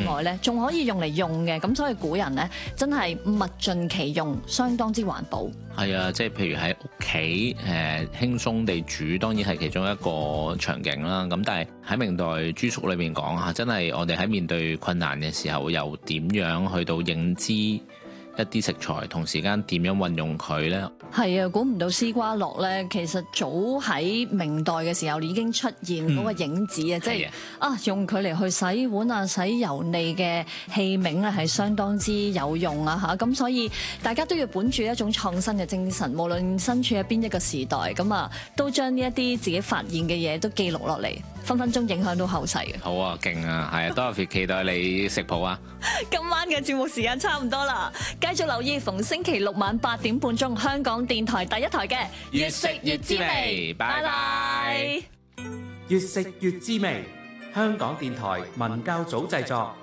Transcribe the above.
外咧，仲可以用嚟用嘅，咁所以古人咧真係物盡其用，相當之環保。 係啊，即係譬如喺屋企輕鬆地煮，當然係其中一個場景啦。咁但係喺明代朱叔裏面講嚇，真係我哋喺面對困難嘅時候，又點樣去到認知一啲食材，同時間點樣運用佢呢？ 係啊，估唔到絲瓜樂咧，其實早喺明代嘅時候已經出現嗰個影子啊！即係用佢嚟去洗碗啊、洗油膩嘅器皿咧，係相當之有用啊嚇！咁所以大家都要本住一種創新嘅精神，無論身處喺邊一個時代，咁啊都將呢一啲自己發現嘅嘢都記錄落嚟，分分鐘影響到後世嘅。 好啊，勁啊，係啊，多謝期待你食譜啊！ 今晚嘅節目時間差唔多啦，繼續留意逢星期六晚8點半鐘香港電台第一台嘅越食越滋味，拜拜。 越食越滋味，香港電台文教組製作。